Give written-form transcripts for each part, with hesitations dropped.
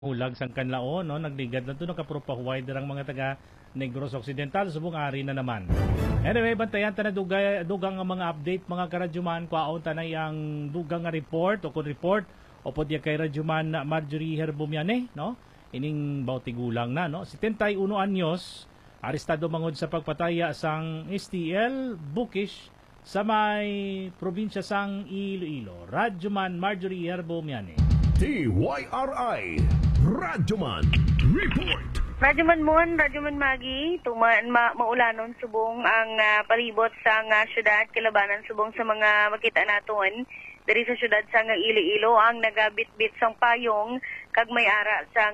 hulag sang kanlaon no nagligad na to nakapropahuway dirang mga taga Negros Occidental subong ari na naman. Anyway, bantayan ta na dugang nga mga update mga karadyuman kwaon tanay ang dugang nga report o kun report o pod kay Radyoman Marjorie Herbomiane no ining bautigulang na no 71 anyos arestado mangod sa pagpataya sang STL Bukish sa may probinsya sang Iloilo. Radyoman Marjorie Herbomiane. TYRI Radyoman Report. Radyoman Mon, Radyoman Magi, maulanon subong ang palibot sa syudad, kilabanan subong sa mga makita naton. Dari sa syudad sa Iloilo ang nagabit-bit sang payong kag may ara sang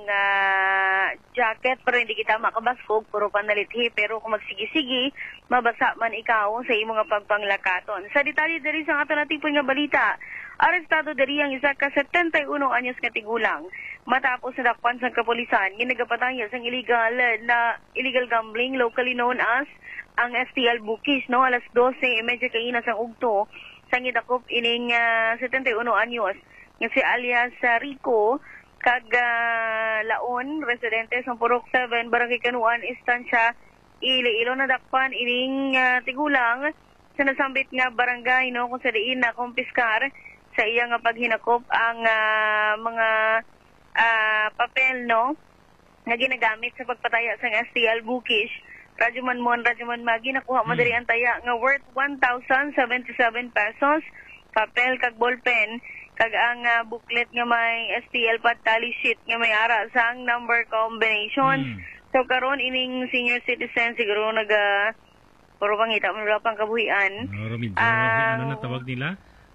jacket pero hindi kita makabaskog puro panalithi pero kung magsigi-sigi mabasa man ikaw sa imong pagpanglakaton. Sa detalye dari sa aton nating nga balita, arestado dari ang isa ka 71 anyos nga tigulang matapos na dakpan sa kapulisan ginagapataya sang illegal gambling locally known as ang STL Bukish no alas 12:30 kaina sang ugto sang gidakop ining 71 anyos nga si alias Rico kag Laon residente sa Purok 7 Barangay Kanuan Istansya Iloilo na dakpan ining tigulang sa nasambit nga barangay no kung sa diin na kumpiskar sa iya nga paghinakop ang mga papel no nga ginagamit sa pagpataya sa STL Bukish. Radyoman Mon, Radyoman Magi, nakuha mo diri ang taya nga worth 1,077 pesos, papel kag ballpen, kag ang booklet nga may STL pad tally sheet nga may ara sang number combinations. So karon ining senior citizen siguro puro pangita mo wala pang kabuhian. Ano na tawag nila?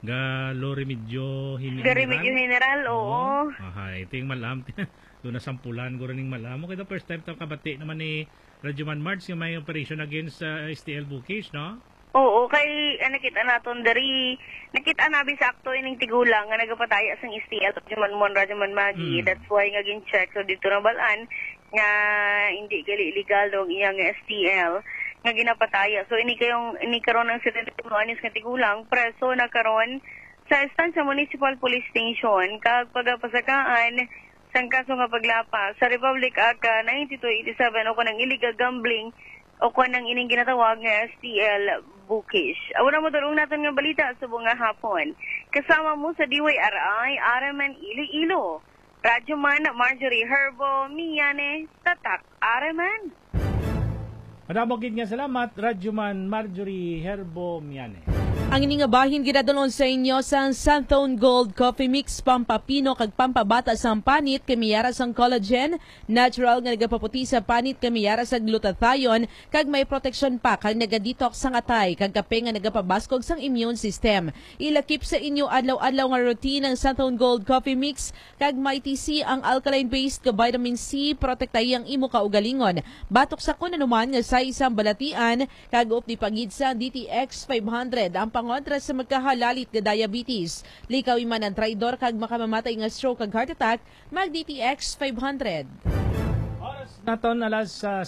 Remedyo General, oo. Ito yung malam. Doon na sampulan ko rin yung malam. Okay, the first time kabati naman ni Radyoman March yung may operation against STL Bukish, no? Oo, kay nakita naton dari nakita nabi sa akto ining tigulang nga nagapataya sang STL Radyoman Mon, Radyoman Magi. That's why nga gin-check so dito na balaan nga hindi gali illegal dog iyang STL nga ginapataya. So ini karon ng 71 anyos nga tigulang preso na karon sa Estancia Municipal Police Station kag pagapasakaan sang kaso nga paglapas sa Republic Act 9287 o kanang illegal gambling o kanang ining ginatawag nga STL Bukish. Awon mo tulong natin nga balita subong nga hapon. Kasama mo sa DYRI Araman Iloilo. Radyoman Marjorie Herbomiane, Tatak Araman. Madamogid nga salamat, Radyoman Marjorie Herbomiane. Ang ining bahin ginadulon sa inyo sang Santhone Gold Coffee Mix pampapino kag pampabata sang panit kay miyara sang collagen, natural nga nagapaputi sa panit kay miyara sa glutathione kag may protection pa kag nagadetox sang atay kag kape nga nagapabaskog sang immune system. Ilakip sa inyo adlaw-adlaw nga routine ang Santhone Gold Coffee Mix kag may TC ang alkaline-based nga vitamin C protektay ang imo kaugalingon. Batok sa kunanuman nga sa isang balatian kag updi pagid sa DTX 500 ang pangontra sa magkahalalit nga diabetes. Likaw man ang traidor kag makamamatay nga stroke kag heart attack, mag DTX 500. Oras naton alas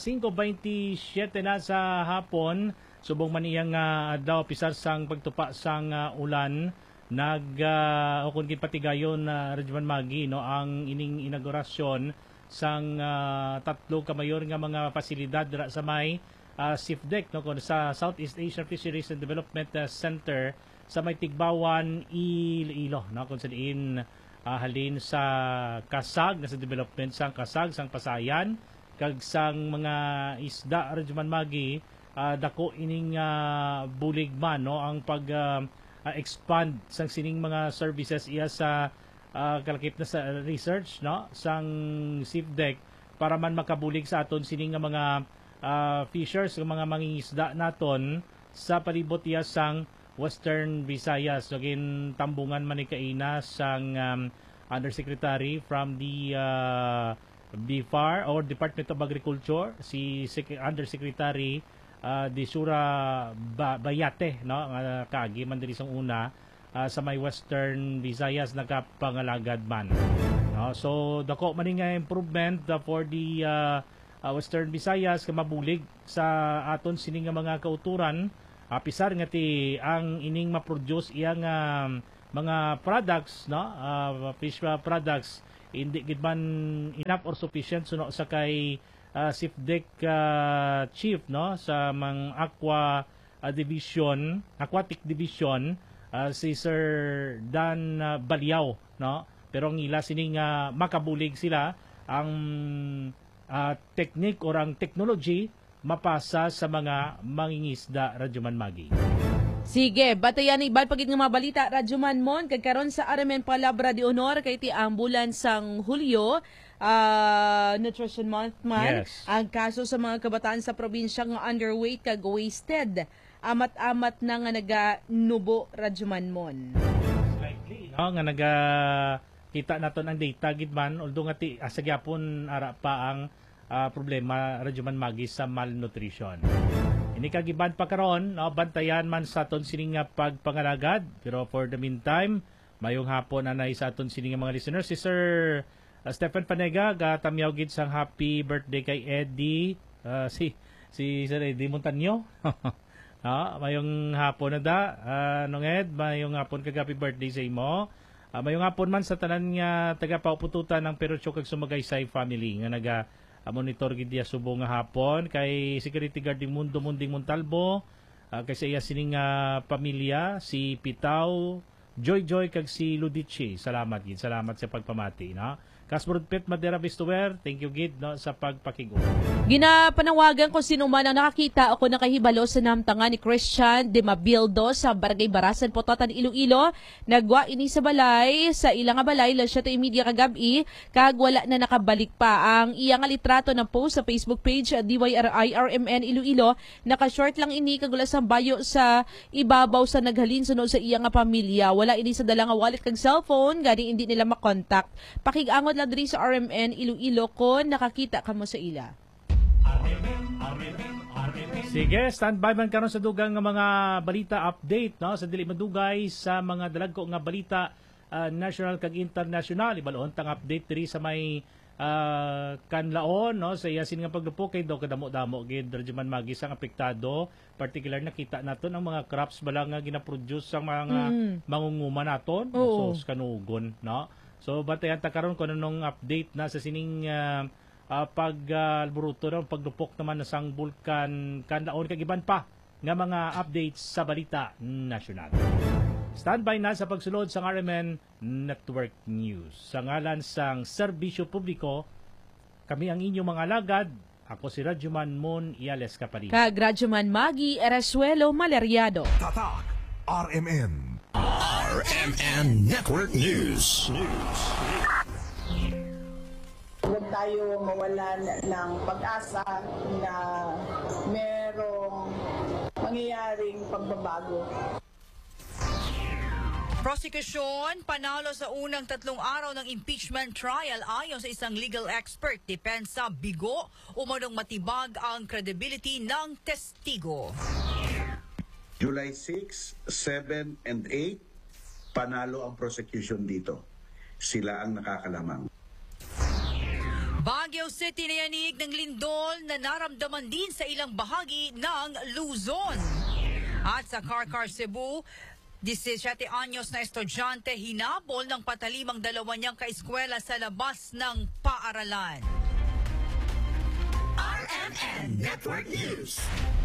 5:27 na sa hapon. Subong man iyang adlaw pisar sang pagtupa sang ulan ukon gid patigayon Radyoman Magi no ang ining inaugurasyon sang tatlo ka mayor nga mga pasilidad dira sa may SIFDEC no sa Southeast Asian Fisheries and Development Center sa may Tigbawan, Iloilo no kung saan halin sa kasag na sa development sang kasag sang pasayan kag sang mga isda Radyoman Magi dako ining bulig man no ang pag expand sang sining mga services iya sa kalakip na sa research no sang SIFDEC para man makabulig sa aton sining nga mga fishers ng mga mangingisda naton sa palibot iya sang Western Visayas. So tambungan man ni kaina sang Undersecretary from the BFAR or Department of Agriculture, si Undersecretary Disura Bayate no kaagi man diri sang una sa may Western Visayas nakapangalagad man. No, so dako man nga improvement for the Western Visayas ka mabulig sa aton sining nga mga kauturan pisar nga ti ang ining ma-produce iyang mga products no fish products hindi gid man enough or sufficient suno sa kay SIFDEC chief no sa mang aquatic division si Sir Dan Baliao no, pero ang ila sining makabulig sila ang technique or ang technology mapasa sa mga mangingisda, Radyoman Magi. Sige, batayan ni iban pagit nga mga balita, Radyoman Mon, kagkaroon sa Aramen Palabra de Honor, kay ti ambulan sang Hulyo, Nutrition Month man, Yes. ang kaso sa mga kabataan sa probinsya nga underweight kag wasted. Amat-amat na nga naganubo, Radyoman Mon. Slightly, no? Nga kita naton ang data gidman, although nga asagyapon ara pa ang problema, Radyoman Magi, sa malnutrition. Ini kagiban pa karon, no, bantayan man sa aton sining pagpangalagad, pero for the meantime, mayong hapon anay sa aton sining mga listeners si Sir Stephen Panega gatamyaw gid sang happy birthday kay Eddie, si Sir Eddie Montaño. Mayong hapon na da, nung Ed, mayong hapon kag happy birthday sa imo. Mayong hapon man sa tanan nga taga-paupututan ng Perotso kag Sumagaysay family nga naga monitor gid dia subong nga hapon kay Security Guard ng Mundo Munding Montalvo, kay sa iya sining pamilya si Pitaw, Joy kag si Ludici. Salamat sa pagpamati, no. Kasburud Pet Madera Bistuwer, thank you gid no sa pagpakigo. Ginapanawagan ko sino man ang nakakita ako nakahibalo sa namtangan ni Christian de Mabildo sa Barangay Barasan, Pototan, Iloilo. Nagwa ini sa balay, sa ilang balay lang siya to media kagabi, kag wala na nakabalik pa. Ang iyang litrato ng post sa Facebook page DYRIRMN Iloilo, naka-short lang ini kagula sa bayo sa ibabaw sa naghalin sunod sa iyang pamilya. Wala ini sa dalang wallet kag cellphone, gani hindi nila makontak. Pakigangon lang diri sa RMN Iloilo kung nakakita kamo sa ila. Sige, standby man karon sa dugang nga mga balita update, no, sa dili madugay sa mga dalagko nga balita national kag international. Ibaloon tang update diri sa may kanlaon, no, sa yasin nga paglupok kay daw kadamo-damo gid, Radyoman Magi, sang apektado. Particular nakita naton ang mga crops bala nga gina-produce sang mga mangunguma naton, so kanugon, no. So bantayan ta karon kun anong update na sa sining pagburuto ng paglupok naman na sang bulkan kanlaon kag iban pa nga mga updates sa balita nasyonal. Standby na sa pagsulod sa RMN Network News. Sa ngalan sang serbisyo publiko, kami ang inyong mga alagad. Ako si Radyoman Mon Iales Caparina. Kag Radyoman Magi Erasuelo Maleriado. Tatak RMN. RMN Network News. Huwag tayo mawalan ng pag-asa na merong mangyayaring pagbabago. Prosekusyon, panalo sa unang 3 araw ng impeachment trial ayon sa isang legal expert. Depensa, bigo, umunong matibag ang credibility ng testigo. July 6, 7, and 8, panalo ang prosecution dito. Sila ang nakakalamang. Baguio City nayanig ng lindol na naramdaman din sa ilang bahagi ng Luzon. At sa Carcar, Cebu, 17 anyos na estudyante hinabol ng patalimang dalawa niyang kaeskwela sa labas ng paaralan. RMN Network News.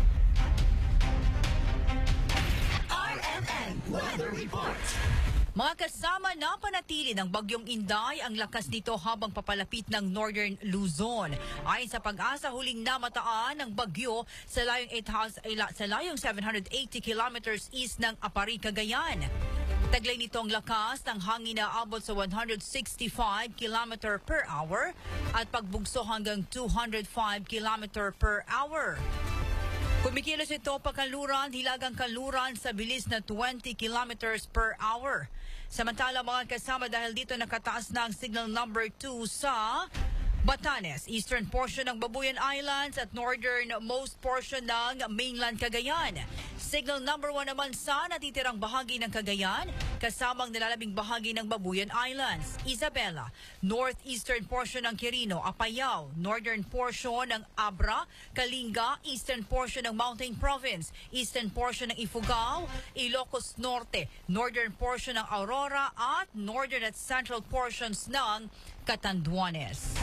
RMN Weather Report. Mga kasama na panatili ng Bagyong Inday ang lakas nito habang papalapit ng Northern Luzon. Ayon sa Pag-asa, huling namataan ng bagyo sa layong 780 kilometers east ng Apari, Cagayan. Taglay nito ang lakas ng hangin na abot sa 165 km per hour at pagbugso hanggang 205 km per hour. Kumikilos ito pagkanluran, hilagang kanluran sa bilis na 20 kilometers per hour. Samantala mga kasama, dahil dito nakataas na ang signal number 2 sa Batanes, eastern portion ng Babuyan Islands at northernmost portion ng mainland Cagayan. Signal number 1 naman sa natitirang bahagi ng Cagayan, kasamang nilalabing bahagi ng Babuyan Islands, Isabela, northeastern portion ng Quirino, Apayao, northern portion ng Abra, Kalinga, eastern portion ng Mountain Province, eastern portion ng Ifugao, Ilocos Norte, northern portion ng Aurora at northern at central portions ng Catanduanes.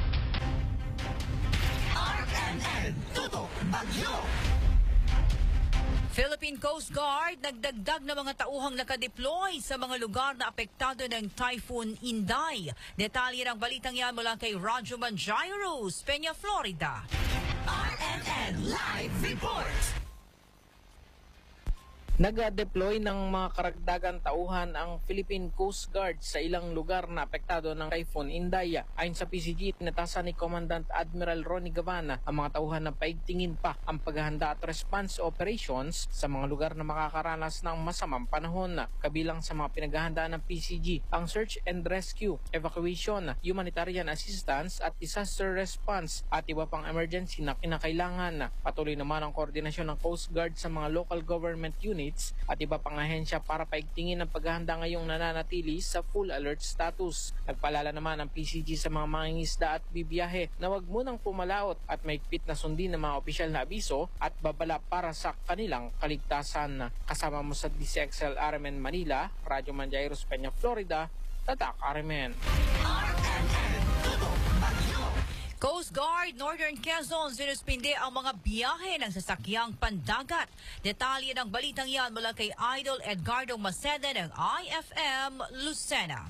RMN Tutok Bagyo. Philippine Coast Guard nagdagdag ng mga tauhang nakadeploy sa mga lugar na apektado ng Typhoon Inday. Detalye ng balitang yan mula kay Rajuman Jairus, Peña, Florida. RMN Live Report. Nag-deploy ng mga karagdagang tauhan ang Philippine Coast Guard sa ilang lugar na apektado ng Typhoon Inday. Ayon sa PCG, tinatasan ni Commandant Admiral Ronnie Gavana ang mga tauhan na paigtingin pa ang paghahanda at response operations sa mga lugar na makakaranas ng masamang panahon. Kabilang sa mga pinaghahandaan ng PCG ang search and rescue, evacuation, humanitarian assistance at disaster response at iba pang emergency na kinakailangan. Patuloy naman ang koordinasyon ng Coast Guard sa mga local government units at iba pang ahensya para paigtingin ang paghahanda ngayong nananatili sa full alert status. Nagpaalala naman ang PCG sa mga mangingisda at bibiyahe na wag munang pumalaot at maigpit na sundin ng mga opisyal na abiso at babala para sa kanilang kaligtasan. Kasama mo sa DCXL RMN Manila, Radyo Manjairos, Peña, Florida, Tatak RMN. Coast Guard Northern Quezon sinuspinde ang mga biyahe ng sasakyang pandagat. Detalye ng balitang yan mula kay Idol Edgardo Maceda ng IFM Lucena.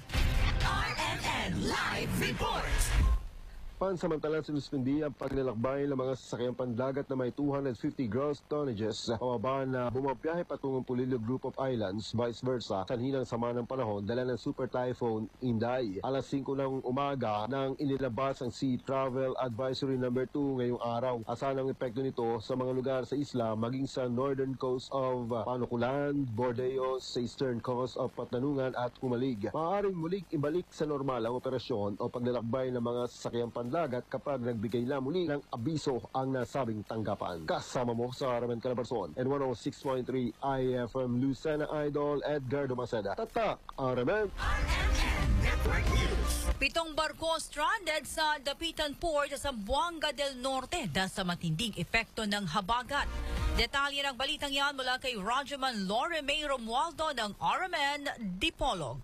RMN Live Report. Pansamantala sinuspindi ang paglalakbay ng mga sasakyang pandagat na may 250 gross tonnages sa pababa na bumabiyahe patungong Pulilio Group of Islands, vice versa, sa hinang sama ng panahon dala ng Super Typhoon Inday. Alas 5 ng umaga nang inilabas ang Sea Travel Advisory No. 2 ngayong araw. Asahan ang epekto nito sa mga lugar sa isla maging sa northern coast of Panukulan, Bordeos, sa eastern coast of Patanungan at Kumalig. Maaaring muling ibalik sa normal ang operasyon o paglalakbay ng mga sasakyang pandagat kapag nagbigay na muli ng abiso ang nasabing tanggapan. Kasama mo sa RMN Calabarzon and 106.3 IFM Lucena Idol Edgardo Maceda. Tatak RMN. Network News. 7 barko stranded sa Dapitan Port sa Zamboanga del Norte dahil sa matinding epekto ng habagat. Detalye ng balitang yan mula kay Rajuman Lore May Romualdo ng RMN Dipolog.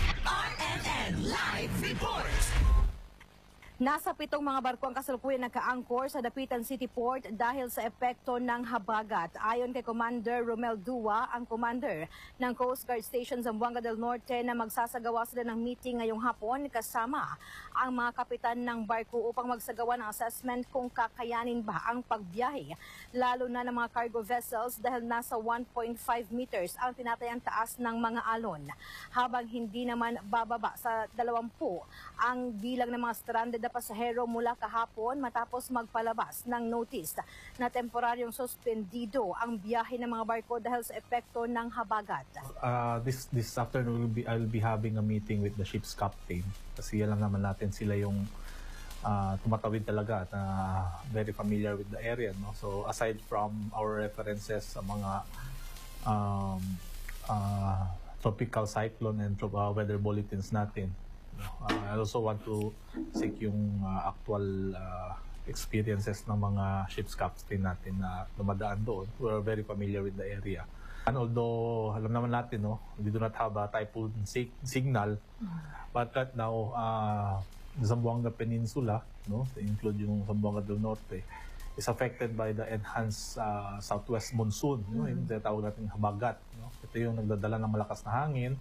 RMN Live Report. Nasa 7 mga barko ang kasalukuyan naka-anchor sa Dapitan City Port dahil sa epekto ng habagat. Ayon kay Commander Romel Dua, ang commander ng Coast Guard Station Zamboanga del Norte, na magsasagawa sila ng meeting ngayong hapon kasama ang mga kapitan ng barko upang magsagawa ng assessment kung kakayanin ba ang pagbiyahe, lalo na ng mga cargo vessels dahil nasa 1.5 meters ang tinatayang taas ng mga alon. Habang hindi naman bababa sa 20 ang bilang ng mga stranded na pasahero mula kahapon matapos magpalabas ng notice na temporaryong suspendido ang biyahe ng mga barko dahil sa epekto ng habagat. This afternoon I'll be having a meeting with the ship's captain kasi alam naman natin sila yung tumatawid talaga at very familiar with the area, no? So aside from our references sa mga tropical cyclone and weather bulletins natin, I also want to seek yung actual experiences ng mga ship's captain natin na dumadaan doon. We're very familiar with the area. And although alam naman natin, no, we do not have a typhoon signal, but right now, Zamboanga Peninsula, no, to include yung Zamboanga del Norte, is affected by the enhanced southwest monsoon, no, yung tawag natin habagat. No? Ito yung nagdadala ng malakas na hangin,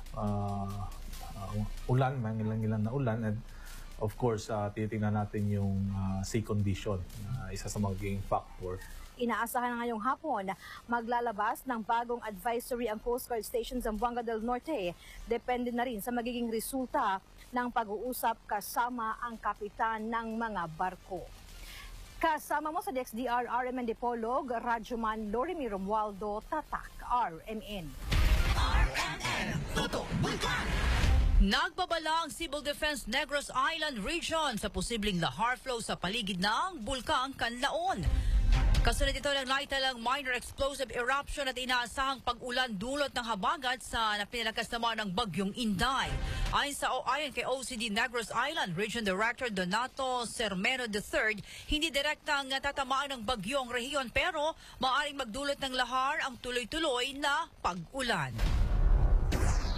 ulan, may ilang na ulan, and of course, titingnan natin yung sea condition, isa sa magiging factor. Inaasahan na ngayong hapon maglalabas ng bagong advisory ang Coast Guard Station Zamboanga del Norte. Depende na rin sa magiging resulta ng pag-uusap kasama ang kapitan ng mga barko. Kasama mo sa DXDR RMN Dipolog, Rajuman Lorimi Romualdo, Tatak RMN. RMN Tutok Bulkan. Nagbabala ang Civil Defense Negros Island Region sa posibleng lahar flow sa paligid ng Bulkang Kanlaon. Kasunod ito ng naitalang minor explosive eruption at inaasahang pag-ulan dulot ng habagat sa napinalakas naman ng bagyong Inday. Ayon kay OCD Negros Island Region Director Donato Sermeno III, hindi direktang tatamaan ng bagyong rehiyon pero maaaring magdulot ng lahar ang tuloy-tuloy na pag-ulan.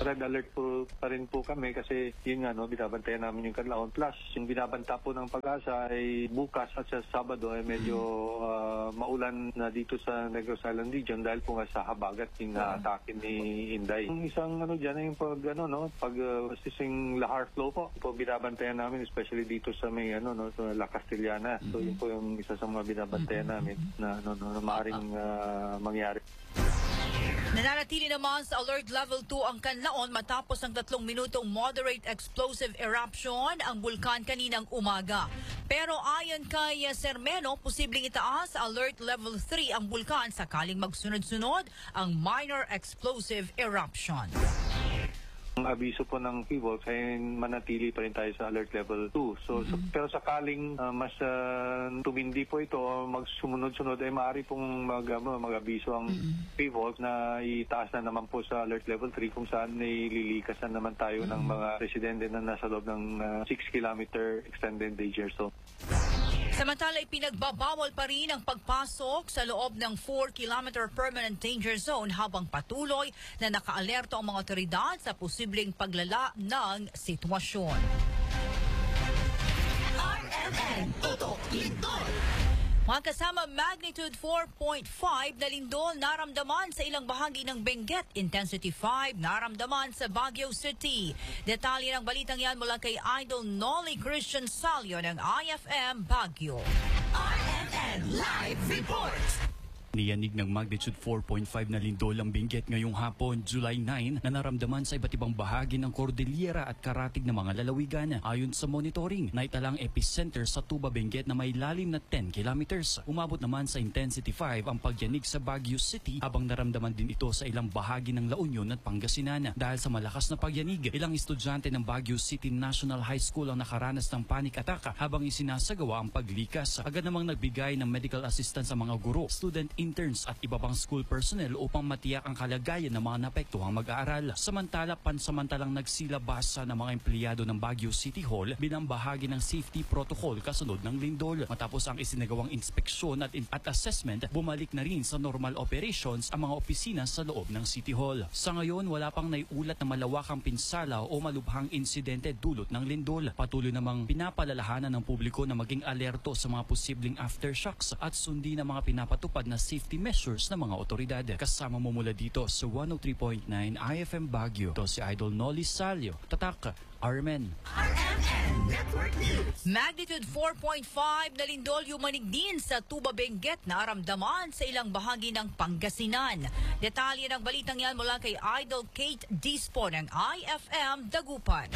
red alert po pa rin po kami kasi yun nga, no, binabantayan namin yung Canlaon. Plus, yung binabanta po ng Pag-asa ay bukas at sa Sabado ay medyo maulan na dito sa Negros Island region dahil po nga sa habagat yung atake ni Inday. Yung isang dyan ay yung sising lahar flow po binabantayan namin, especially dito sa may sa La Castellana. So yun po yung isa sa mga binabantayan namin na maaaring mangyari. Nananatili naman sa Alert Level 2 ang Canlaon matapos ng 3 minutong moderate explosive eruption ang bulkan kaninang umaga. Pero ayon kay Sermeno, posibleng itaas sa Alert Level 3 ang bulkan sakaling magsunod-sunod ang minor explosive eruption. Ang abiso po ng PHIVOLCS ay manatili pa rin tayo sa alert level 2. So, pero sakaling mas tumindi po ito o magsumunod-sunod ay maaari pong mag-abiso ang PHIVOLCS na itaas na naman po sa alert level 3 kung saan nililikas na naman tayo ng mga residente na nasa loob ng 6-kilometer extended danger zone. Samantala, ipinagbabawal pa rin ang pagpasok sa loob ng 4-kilometer permanent danger zone habang patuloy na nakaalerto ang mga otoridad sa posibleng paglala ng sitwasyon. RMN Tutok Lindol. Mga kasama, magnitude 4.5 na lindol naramdaman sa ilang bahagi ng Benguet. Intensity 5 naramdaman sa Baguio City. Detalye ng balitang yan mula kay Idol Nolly Christian Salio ng IFM Baguio. RMN Live Reports. Niyanig ng magnitude 4.5 na lindol ang Benguet ngayong hapon, July 9, na naramdaman sa iba't ibang bahagi ng Cordillera at karatig ng mga lalawigan. Ayon sa monitoring, naitalang epicenter sa Tuba, Benguet na may lalim na 10 kilometers. Umabot naman sa intensity 5 ang pagyanig sa Baguio City habang naramdaman din ito sa ilang bahagi ng La Union at Pangasinan. Dahil sa malakas na pagyanig, ilang estudyante ng Baguio City National High School ang nakaranas ng panic attack habang isinasagawa ang paglikas. Agad namang nagbigay ng medical assistance sa mga guro, student interns at iba pang school personnel upang matiyak ang kalagayan ng mga naapektuhang mag-aaral. Samantala, pansamantalang nagsilabasa ng mga empleyado ng Baguio City Hall bilang bahagi ng safety protocol kasunod ng lindol. Matapos ang isinagawang inspeksyon at assessment, bumalik na rin sa normal operations ang mga opisina sa loob ng City Hall. Sa ngayon, wala pang naiulat na malawakang pinsala o malubhang insidente dulot ng lindol. Patuloy namang pinapalalahanan ng publiko na maging alerto sa mga posibleng aftershocks at sundin ang mga pinapatupad na safety measures ng mga otoridad. Kasama mo mula dito sa 103.9 IFM Baguio. Ito si Idol Nolly Salio. Tatak, RMN. Magnitude 4.5 na lindol yumanig din sa Tuba, Benguet na aramdaman sa ilang bahagi ng Pangasinan. Detalye ng balitang yan mula kay Idol Kate Dispo ng IFM Dagupan.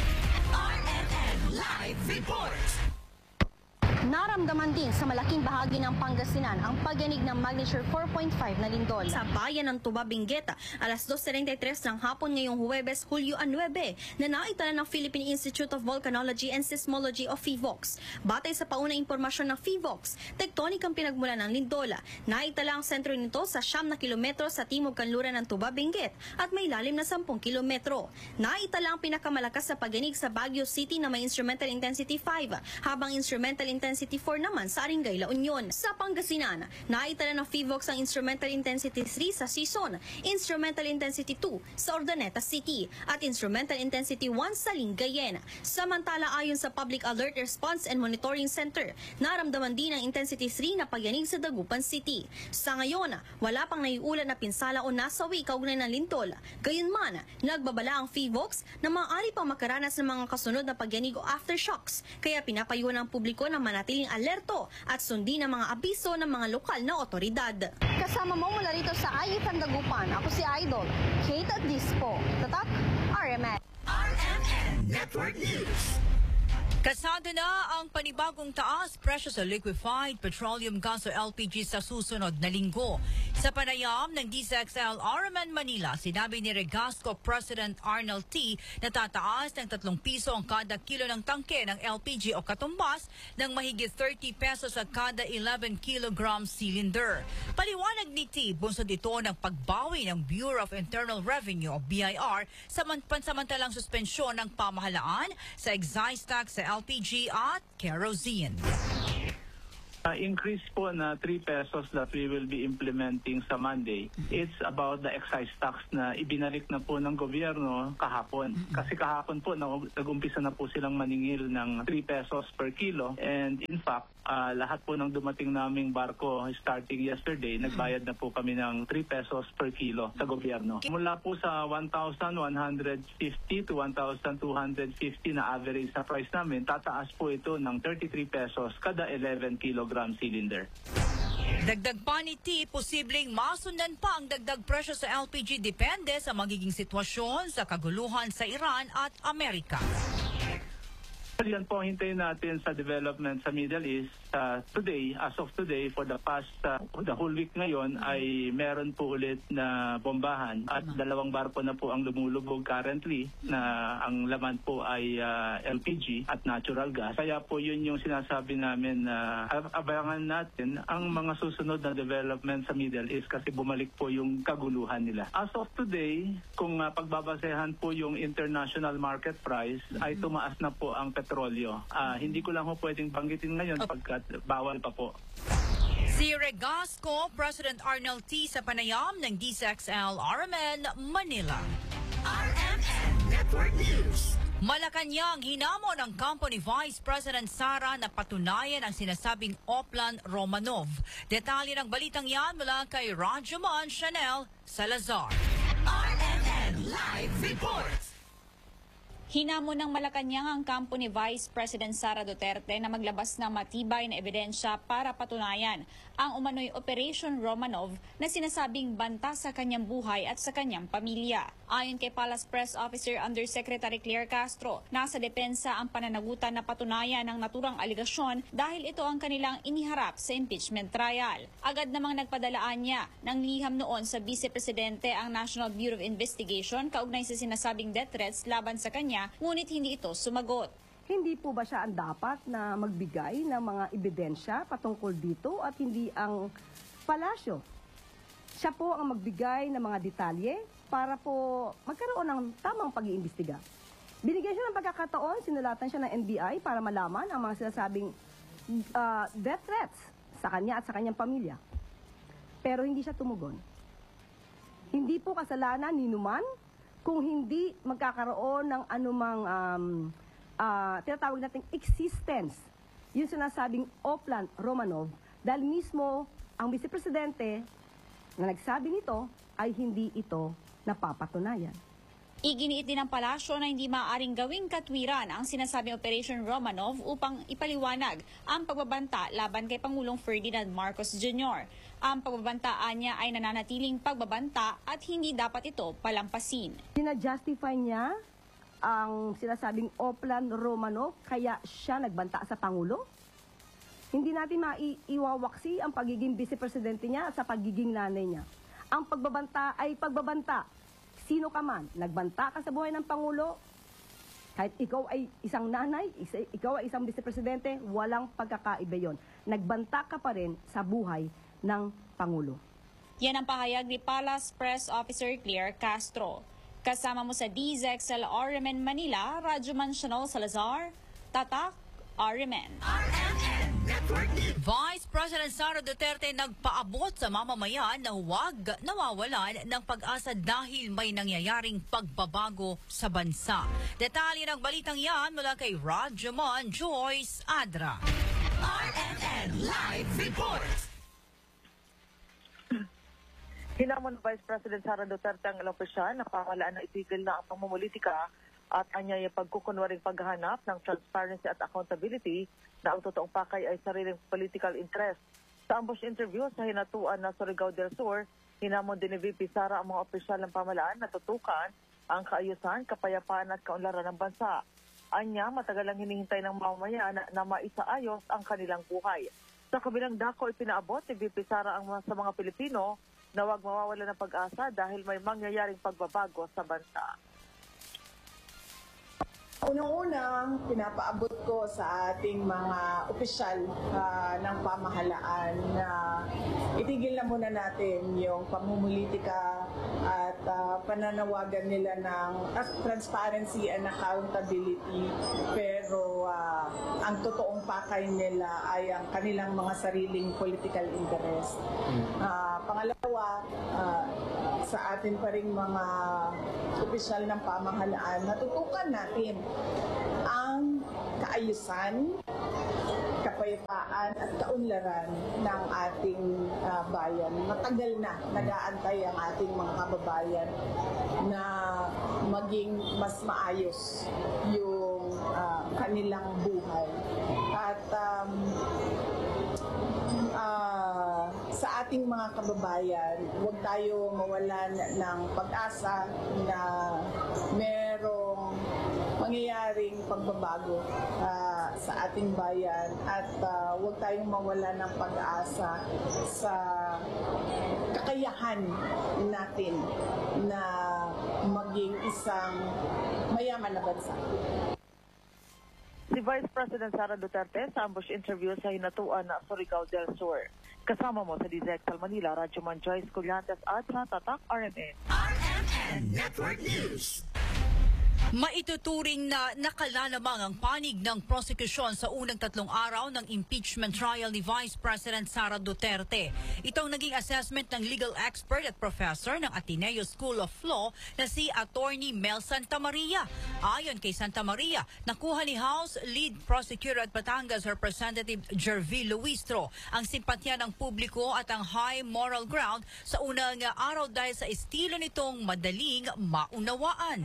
RMN Live Reports. Naramdaman din sa malaking bahagi ng Pangasinan ang pagyanig ng magnitude 4.5 na lindol. Sa bayan ng Tuba, Benguet, alas 2:33 ng hapon ngayong Huwebes, Hulyo 9, na naitala ng Philippine Institute of Volcanology and Seismology o PHIVOLCS. Batay sa paunang impormasyon ng PHIVOLCS, tektonik ang pinagmula ng lindola. Naitala ang sentro nito sa 9 na kilometro sa timog kanluran ng Tuba, Benguet at may lalim na 10 kilometro. Naitala ang pinakamalakas sa pagyanig sa Baguio City na may instrumental intensity 5, habang instrumental intensity 4 naman sa Aringay, La Union. Sa Pangasinan, naitala ng PHIVOLCS ang instrumental intensity 3 sa Sison, instrumental intensity 2 sa Urdaneta City, at instrumental intensity 1 sa Lingayen. Samantala, ayon sa Public Alert Response and Monitoring Center, naramdaman din ang intensity 3 na pagyanig sa Dagupan City. Sa ngayon, wala pang naiulat na pinsala o nasawi kaugnay ng lindol. Gayunman, nagbabala ang PHIVOLCS na maaari pang makaranas ng mga kasunod na pagyanig o aftershocks, kaya pinapayuhan ang publiko na manatiling alerto at sundin ang mga abiso ng mga lokal na otoridad. Kasama mo mula rito sa IFM Dagupan, ako si Idol Kate Dispo. Tatak, RMN. RMN Network News. Kasado na ang panibagong taas presyo sa liquefied petroleum gas o LPG sa susunod na linggo. Sa panayam ng DZXL RMN Manila, sinabi ni Regasco President Arnold T. na tataas ng 3 piso ang kada kilo ng tangke ng LPG o katumbas ng mahigit 30 pesos sa kada 11 kilogram cylinder. Paliwanag ni T. bunsod ito ng pagbawi ng Bureau of Internal Revenue o BIR sa pansamantalang suspensyon ng pamahalaan sa excise tax sa LPG at kerosene. increase po na 3 pesos that we will be implementing sa Monday, it's about the excise tax na ibinalik na po ng gobyerno kahapon. Kasi kahapon po nag-umpisa na po silang maningil ng 3 pesos per kilo. And in fact, lahat po ng dumating naming barko starting yesterday, nagbayad na po kami ng 3 pesos per kilo sa gobyerno. Mula po sa 1,150 to 1,250 na average na price namin, tataas po ito ng 33 pesos kada 11 kilogram cylinder. Dagdag pa ni T, posibleng masundan pa ang dagdag presyo sa LPG depende sa magiging sitwasyon sa kaguluhan sa Iran at Amerika. Yan po, hintayin natin sa development sa Middle East. Today, as of today, for the past, the whole week ngayon, ay meron po ulit na bombahan at 2 barko na po ang lumulubog currently na ang laman po ay LPG at natural gas. Kaya po yun yung sinasabi namin na abangan natin ang mga susunod na development sa Middle East kasi bumalik po yung kaguluhan nila. As of today, kung pagbabasehan po yung international market price, ay tumaas na po ang petrolyo. Hindi ko lang po pwedeng banggitin ngayon pagkat bawal pa po. Si Regasco, President Arnel T. sa panayam ng DZXL RMN, Manila. RMN Network News. Malacanang hinamo ng kampo ni Vice President Sara na patunayan ang sinasabing Oplan Romanov. Detalye ng balitang yan mula kay Rajuman Chanel Salazar. RMN Live Reports. Hinamon ng Malacanang ang kampo ni Vice President Sara Duterte na maglabas ng matibay na ebidensya para patunayan ang umano'y Operation Romanov na sinasabing banta sa kanyang buhay at sa kanyang pamilya. Ayon kay Palace Press Officer Undersecretary Claire Castro, nasa depensa ang pananagutan na patunayan ang naturang aligasyon dahil ito ang kanilang iniharap sa impeachment trial. Agad namang nagpadalaan niya ng liham noon sa Vice Presidente ang National Bureau of Investigation kaugnay sa sinasabing death threats laban sa kanya, ngunit hindi ito sumagot. Hindi po ba siya ang dapat na magbigay ng mga ebidensya patungkol dito at hindi ang palasyo? Siya po ang magbigay ng mga detalye para po magkaroon ng tamang pag-iimbestiga. Binigyan siya ng pagkakataon, sinulatan siya ng NBI para malaman ang mga sinasabing death threats sa kanya at sa kanyang pamilya. Pero hindi siya tumugon. Hindi po kasalanan ni Numan kung hindi magkakaroon ng anumang tinatawag nating existence, yung sinasabing Oplan Romanov, dahil mismo ang Vice Presidente na nagsabi nito ay hindi ito napapatunayan. Iginiit din ng palasyo na hindi maaaring gawing katwiran ang sinasabing Operation Romanov upang ipaliwanag ang pagbabanta laban kay Pangulong Ferdinand Marcos Jr. Ang pagbabantaan niya ay nananatiling pagbabanta at hindi dapat ito palampasin. Sinajustify niya ang sinasabing Oplan Romanov kaya siya nagbanta sa Pangulo? Hindi natin maiwawaksi ang pagiging Vice Presidente niya sa pagiging nanay niya. Ang pagbabanta ay pagbabanta. Sino ka man, nagbanta ka sa buhay ng Pangulo, kahit ikaw ay isang nanay, ikaw ay isang Vice Presidente, walang pagkakaiba yon. Nagbanta ka pa rin sa buhay ng Pangulo. Yan ang pahayag ni Palace Press Officer Claire Castro. Kasama mo sa DZXL RMN Manila, Rajuman Chanel Salazar, Tatak, RMN. RMN Network News. Vice President Sara Duterte nagpaabot sa mamamayan na huwag nawawalan ng pag-asa dahil may nangyayaring pagbabago sa bansa. Detalye ng balitang yan mula kay Rajuman Joyce Adra. RMN Live Reports. Hinamon Vice President Sara Duterte ang ilang opisyal na pamahalaan na itigil na ang pamumulitika at anyay pagkukunwaring paghahanap ng transparency at accountability na ang totoong pakay ay sariling political interest. Sa ambush interview sa hinatuan na Surigao del Sur, hinamon din ni VP Sara ang mga opisyal ng pamahalaan na tutukan ang kaayusan, kapayapaan at kaunlaran ng bansa. Anya, matagal lang hinihintay ng mamamayan na maisaayos ang kanilang buhay. Sa kabilang dako, ipinaabot ni VP Sara sa mga Pilipino na huwag mawawala ng pag-asa dahil may mangyayaring pagbabago sa bansa. Unang-unang pinapaabot ko sa ating mga opisyal ng pamahalaan na itigil na muna natin yung pamumulitika at pananawagan nila ng transparency and accountability, pero ang totoong pakay nila ay ang kanilang mga sariling political interest. Pangalawa, sa atin pa rin mga opisyal ng pamahalaan, natutukan natin ang kaayusan, kapayapaan at kaunlaran ng ating bayan. Matagal na nag-aantay ang ating mga kababayan na maging mas maayos yung kanilang buhay. At sa ating mga kababayan, huwag tayo mawalan ng pag-asa na merong mangyayaring pagbabago sa ating bayan, at huwag tayong mawalan ng pag-asa sa kakayahan natin na maging isang mayaman na bansa. Si Vice President Sara Duterte sa ambush interview sa Hinatuan na Surigao del Sur. Kasama mo sa DZXL Manila, Radyo Man Joyce Collantes at sa Tatak RMN. RMN Network News. Maituturing na nakalalamang ang panig ng prosekusyon sa unang 3 araw ng impeachment trial ni Vice President Sara Duterte. Ito ang naging assessment ng legal expert at professor ng Ateneo School of Law na si Attorney Mel Santamaria. Ayon kay Santamaria, nakuha ni House Lead Prosecutor at Batangas Representative Jervie Luistro ang simpatya ng publiko at ang high moral ground sa unang araw dahil sa estilo nitong madaling maunawaan.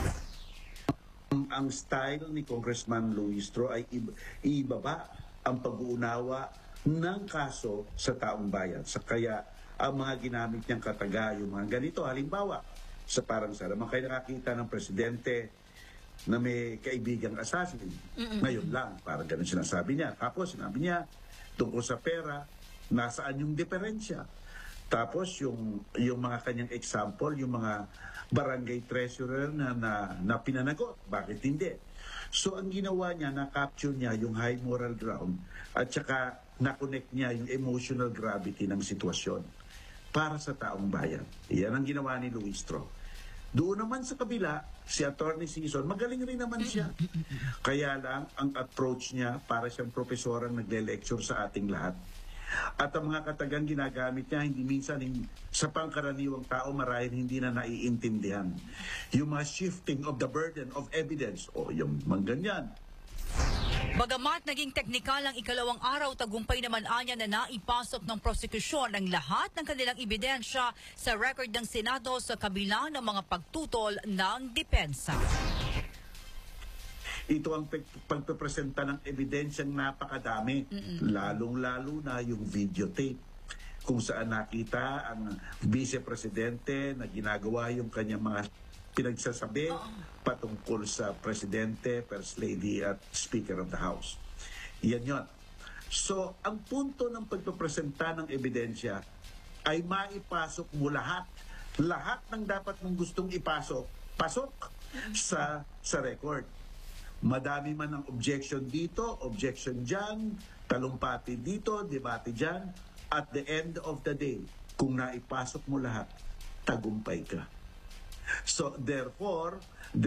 Ang style ni Congressman Luistro ay ibaba ang pag-uunawa ng kaso sa taong bayan. Kaya ang mga ginamit niyang kataga, yung mga ganito, halimbawa, sa parang salaman kayo nakakita ng presidente na may kaibigang assassin. Ngayon lang, parang ganun sinasabi niya. Tapos sinabi niya, tungkol sa pera, nasaan yung diferensya? Tapos yung mga kanyang example, yung mga barangay treasurer na pinanagot. Bakit hindi? So ang ginawa niya, na-capture niya yung high moral ground at saka na-connect niya yung emotional gravity ng sitwasyon para sa taong bayan. Yan ang ginawa ni Luistro. Doon naman sa kabila, si Attorney Sison, magaling rin naman siya. Kaya lang, ang approach niya para siyang profesorang nagle-lecture sa ating lahat. At ang mga katagang ginagamit niya, hindi minsan sa pangkaraniwang tao marahil hindi na naiintindihan. Yung mga shifting of the burden of evidence, o yung mga ganyan. Bagamat naging teknikal ang ikalawang araw, tagumpay naman anya na naipasok ng prosekusyon ang lahat ng kanilang ebidensya sa record ng Senado sa kabila ng mga pagtutol ng depensa. Ito ang pagpapresenta ng ebidensyang napakadami, lalong-lalo na yung videotape kung saan nakita ang vice-presidente na ginagawa yung kanyang mga pinagsasabi patungkol sa presidente, first lady at speaker of the house. Yan yon. So, ang punto ng pagpapresenta ng ebidensya ay maipasok mo lahat ng dapat mong gustong ipasok, pasok sa record. Madami man ang objection dito, objection dyan, talumpati dito, debate dyan. At the end of the day, kung naipasok mo lahat, tagumpay ka. So therefore,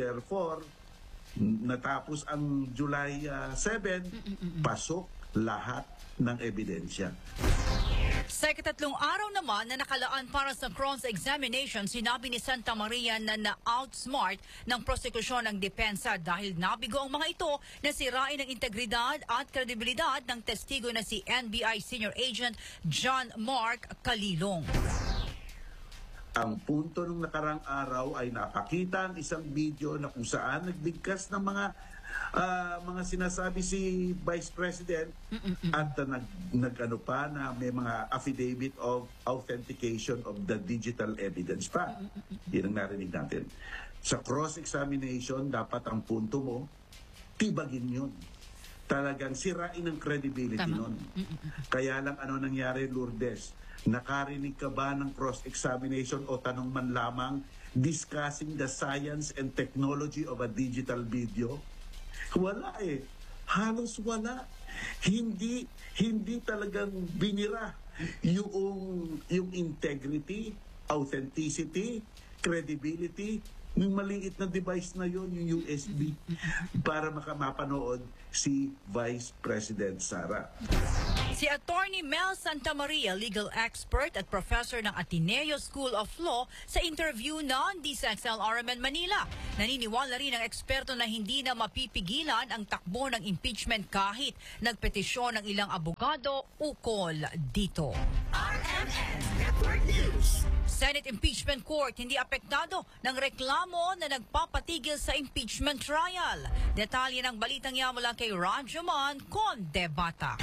natapos ang July 7, pasok lahat ng ebidensya. Sa ikatatlong araw naman na nakalaan para sa cross-examination, sinabi ni Santamaria na na-outsmart ng prosekusyon ng depensa dahil nabigo ang mga ito na sirain ang integridad at kredibilidad ng testigo na si NBI Senior Agent John Mark Calilong. Ang punto ng nakarang araw ay napakita ang isang video na kung saan nagbigkas ng mga sinasabi si Vice President at nag-ano pa na may mga affidavit of authentication of the digital evidence pa. Yan ang narinig natin. Sa cross-examination, dapat ang punto mo, tibagin yun. Talagang sirain ang credibility nun. Kaya lang ano nangyari, Lourdes? Nakarinig ka ba ng cross-examination o tanong man lamang discussing the science and technology of a digital video? Wala eh. Halos wala. Hindi talagang binira yung integrity, authenticity, credibility ng maliit na device na yon, yung USB, para makamapanood si Vice President Sara. Si Attorney Mel Santamaria, legal expert at professor ng Ateneo School of Law, sa interview ng DZXL-RMN Manila. Naniniwala rin ang eksperto na hindi na mapipigilan ang takbo ng impeachment kahit nagpetisyon ng ilang abogado ukol dito. RMN Network News. Senate Impeachment Court hindi apektado ng reklamo na nagpapatigil sa impeachment trial. Detalye ng balitang yan mula kay Rajuman Condebata.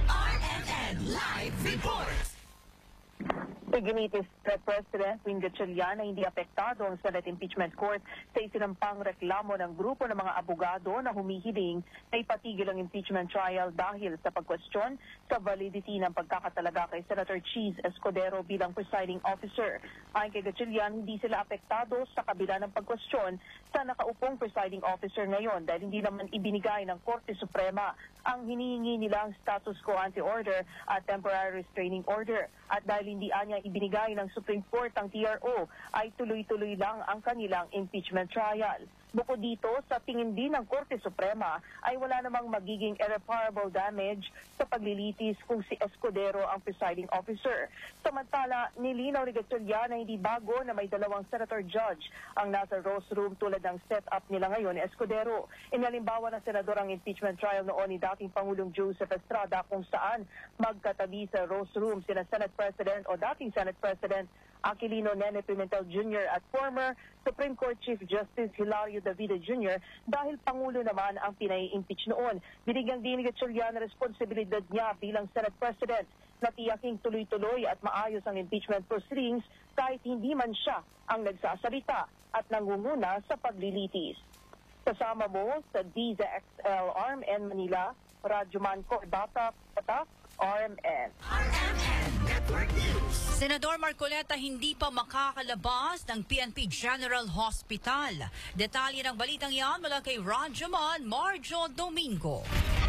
RMN Live Report. Iginitis President Wing Gatchalian na hindi apektado ang Senate Impeachment Court sa isinampang reklamo ng grupo ng mga abogado na humihiling na ipatigil ang impeachment trial dahil sa pagkwestiyon sa validity ng pagkakatalaga kay Senator Cheese Escudero bilang presiding officer. Ayon kay Gatchalian, hindi sila apektado sa kabila ng pagkwestiyon sa nakaupong presiding officer ngayon dahil hindi naman ibinigay ng Korte Suprema ang hinihingi nilang status quo ante order at temporary restraining order. At dahil hindi anya ibinigay ng Supreme Court ang TRO, ay tuloy-tuloy lang ang kanilang impeachment trial. Bukod dito, sa tingin din ng Korte Suprema ay wala namang magiging irreparable damage sa paglilitis kung si Escudero ang presiding officer. Samantala, nilinaw ni Gatchalian na hindi bago na may dalawang senator judge ang nasa Rose Room tulad ng setup nila ngayon ni Escudero. Inalimbawa ng senador ang impeachment trial noon ni dating Pangulong Joseph Estrada kung saan magkatabi sa Rose Room sina Senate President o dating Senate President Aquilino Nene Pimentel Jr. at former Supreme Court Chief Justice Hilario Davide Jr. dahil Pangulo naman ang pinai-impeach noon. Binigyang din ni Gatchalian na responsibilidad niya bilang Senate President na tiyaking tuloy-tuloy at maayos ang impeachment proceedings kahit hindi man siya ang nagsasalita at nangunguna sa paglilitis. Kasama mo sa DZXL-RMN Manila, Rajuman Condebata, RMN. RMN Network News. Senador Marcoleta hindi pa makakalabas ng PNP General Hospital. Detalye ng balitang yan mula kay Rajuman Marjo Domingo.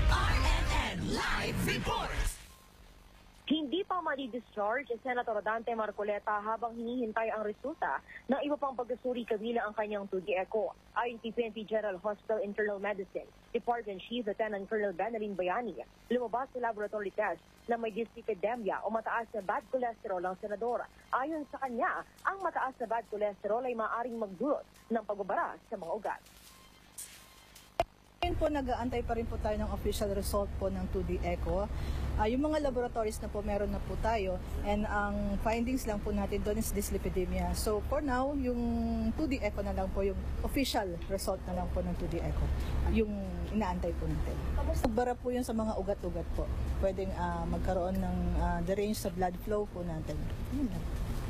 RMN Live Report. Hindi pa madi-discharge si Senator Dante Marcoleta habang hinihintay ang resulta ng iba pang pagsusuri kabilang ang kanyang 2D echo. Ayon kay PNP General Hospital Internal Medicine Department Chief Lieutenant Colonel Benalin Bayani, lumabas sa laboratory test na may dyslipidemia o mataas na bad cholesterol ang senador. Ayon sa kanya, ang mataas na bad cholesterol ay maaaring magdulot ng pagbabara sa mga ugat. Ngayon po, nag-aantay pa rin po tayo ng official result po ng 2D echo. Yung mga laboratories na po meron na po tayo and ang findings lang po natin doon is dyslipidemia. So for now, yung 2D echo na lang po, yung official result na lang po ng 2D echo, yung inaantay po natin. Pagbara po yun sa mga ugat-ugat po. Pwedeng magkaroon ng derange sa blood flow po natin. Yun lang.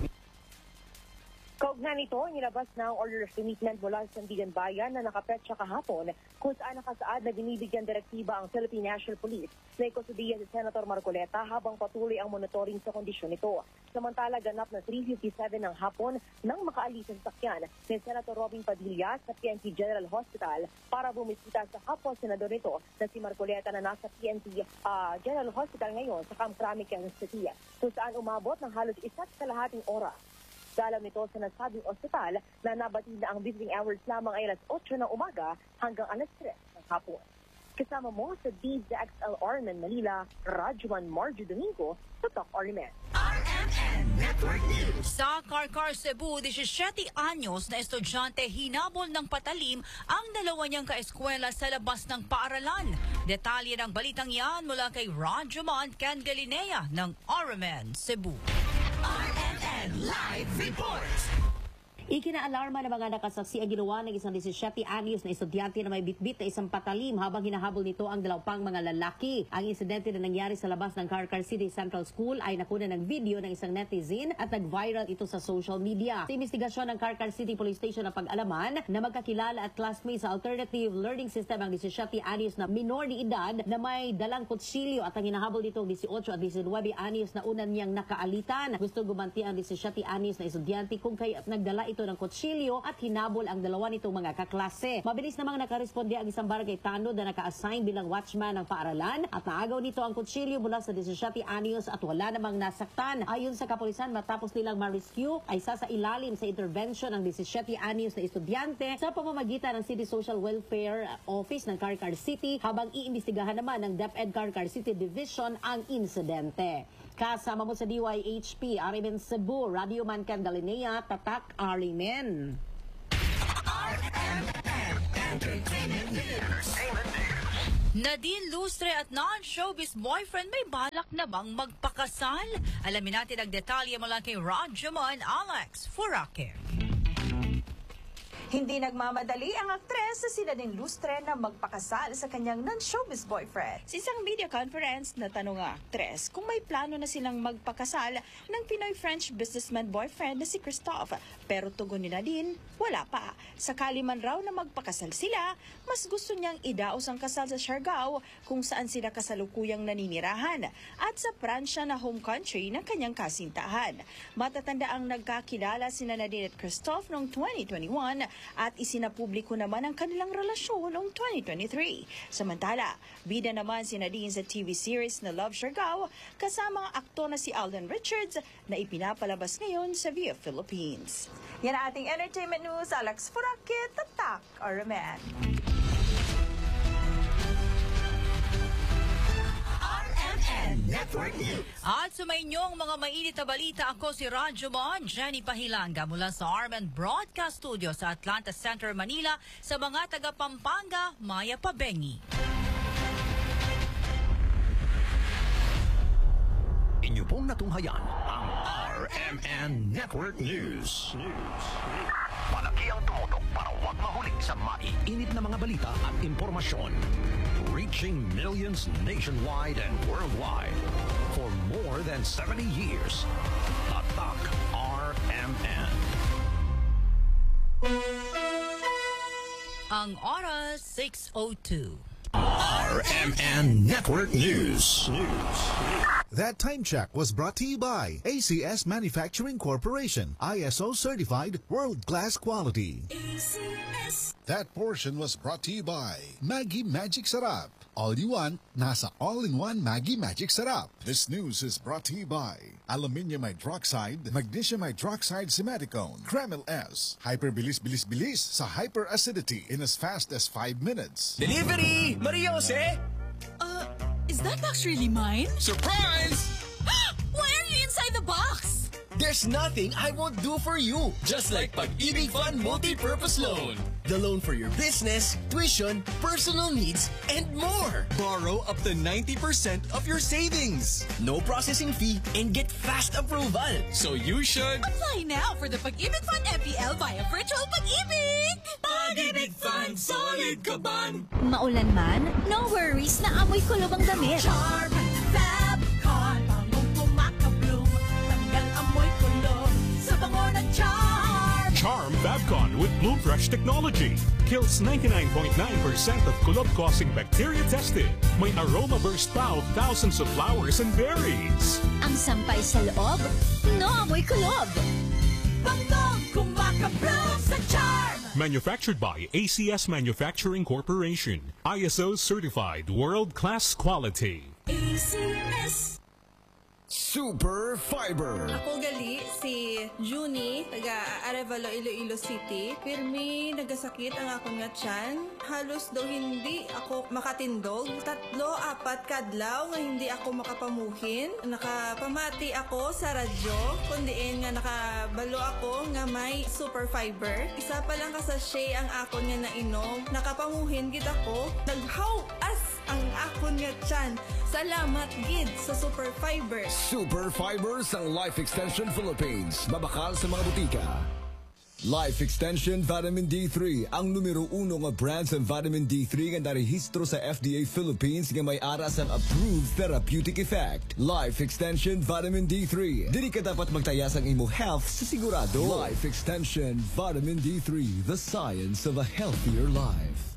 Kaugnay nito, nilabas na ang order of commitment mula sa Sandigan Bayan na nakapetsa kahapon kung saan nakasaad na binibigyan direktiba ang Philippine National Police na ikusudiyan si Senator Marcoleta habang patuloy ang monitoring sa kondisyon nito. Samantala, ganap na 3:57 ng hapon nang makaalis ang sakyan ni Senator Robin Padilla sa PNP General Hospital para bumisita sa kapwa senador nito na si Marcoleta na nasa PNP General Hospital ngayon sa Camp Crame, Quezon City, kung saan umabot ng halos 1.5 oras. Dalam nito sa nasabing ospital na nabatid na ang visiting hours lamang ay alas 8 ng umaga hanggang alas 3 ng hapon. Kasama mo sa DZXL-RMN Manila, Rajuman Marjo Domingo, Tutok RMN. RMN Network News. Sa Karkar, Cebu, 17 anyos na estudyante hinabol ng patalim ang dalawa niyang kaeskwela sa labas ng paaralan. Detalye ng balitang yan mula kay Rajuman Ken Galinea ng RMN Cebu. RMN Live Report. Ikinaalarma ng mga nakasaksi ang ginawa ng isang 17 anyos na estudyante na may bitbit na isang patalim habang hinahabol nito ang dalawang mga lalaki. Ang insidente na nangyari sa labas ng Karkar City Central School ay nakuna ng video ng isang netizen at nag-viral ito sa social media. Sa investigasyon ng Karkar City Police Station na pag-alaman na magkakilala at classmates sa Alternative Learning System ang 17 anyos na minor ni edad na may dalang kutsilyo at ang hinahabol nitong 18 at 19 anyos na unan niyang nakaalitan. Gusto gumanti ang 17 anyos na estudyante kung kaya nagdala ito ito ng kutsilyo at hinabol ang dalawa nitong mga kaklase. Mabilis namang nakaresponde ang isang barangay tanod na naka-assign bilang watchman ng paaralan at naagaw nito ang kutsilyo mula sa 17 anyos at wala namang nasaktan. Ayon sa kapulisan, matapos nilang ma-rescue ay sa ilalim sa intervention ng 17 anyos na estudyante sa pamamagitan ng City Social Welfare Office ng Carcar City habang iimbestigahan naman ng DepEd Carcar City Division ang insidente. Kasama mo sa DYHP, RMN Cebu, Radio Man Candalinea, Tatak, RMN. Nadine Lustre at non-showbiz boyfriend may balak na bang magpakasal? Alamin natin ang detalye mula kay Radjamon Alex Furake. Hindi nagmamadali ang aktres sa Nadine Lustre na magpakasal sa kanyang non-showbiz boyfriend. Sa isang media conference, natanong ang aktres kung may plano na silang magpakasal ng Pinoy-French businessman boyfriend na si Christophe. Pero tugon ni Nadine, wala pa. Sakali man raw na magpakasal sila, mas gusto niyang idaos ang kasal sa Siargao kung saan sila kasalukuyang naninirahan at sa Pransya na home country ng kanyang kasintahan. Matatanda ang nagkakilala sina Nadine at Christophe noong 2021 at isinapubliko naman ang kanilang relasyon noong 2023. Samantala, bida naman si Nadine sa TV series na Love Siargao kasama ang aktor na si Alden Richards na ipinapalabas ngayon sa Via Philippines. Yan ang ating entertainment news. Alex Furake, Tatak, RMN. Network News. At sumainyong mga mainit na balita, ako si Radjamon Jenny Pahilanga mula sa RMN Broadcast Studio sa Atlanta Center, Manila, sa mga taga Pampanga, Maya Pabengi. Inyo pong natunghayan ang RMN Network News. Malaki ang tumutok para huwag mahuling sa maiinit na mga balita at impormasyon. Reaching millions nationwide and worldwide for more than 70 years. Tatak RMN. Ang oras 6:02. RMN Network News. That time check was brought to you by ACS Manufacturing Corporation, ISO certified world-class quality. ACS. That portion was brought to you by Maggi Magic Sarap. All you want, nasa all-in-one Maggi Magic Sarap. This news is brought to you by Aluminium Hydroxide, Magnesium Hydroxide Simaticone, Kremil S. Hyperbilis-bilis-bilis sa hyperacidity in as fast as 5 minutes. Delivery! Maria Jose! Is that box really mine? Surprise! Why are you inside the box? There's nothing I won't do for you. Just like Pag-ibig Fund Multi-Purpose Loan. The loan for your business, tuition, personal needs, and more. Borrow up to 90% of your savings. No processing fee and get fast approval. So you should... Apply now for the Pag-ibig Fund MPL via Virtual Pag-ibig! Pag-ibig Fund, solid kaban! Maulan man, no worries na amoy kulob ang damit. Charm Fabcon, bangong kumakabloom. Tanggal amoy kulob sa bango ng Charm. Charm Fabcon with Bloom Fresh technology kills 99.9% of kulob-causing bacteria tested. May aroma burst pa of thousands of flowers and berries. Ang sampay sa loob, no amoy kulob. Bangong kumakabloom sa Charm. Manufactured by ACS Manufacturing Corporation. ISO certified world-class quality. ACS. Super Fiber. Ako gali si Juni, taga Arevalo, Iloilo City. Pirmi, nagasakit ang akong nga tiyan. Halos daw hindi ako makatindog. 3-4 kadlaw nga hindi ako makapamuhin. Nakapamati ako sa radyo. Kundiin nga nakabalo ako nga may Super Fiber. Isa pa lang kasashay ang akon nga nainom. Nakapamuhin gid ako. Naghawas ang akon nga tiyan. Salamat gid sa Super Fiber. Super Fiber sang Life Extension Philippines. Mabakal sa mga butika. Life Extension Vitamin D3, ang numero 1 nga brand sa vitamin D3 nga narehistro sa FDA Philippines nga may aras ang approved therapeutic effect. Life Extension Vitamin D3. Dili ka dapat magtayas ang imo health sa sigurado. Life Extension Vitamin D3, the science of a healthier life.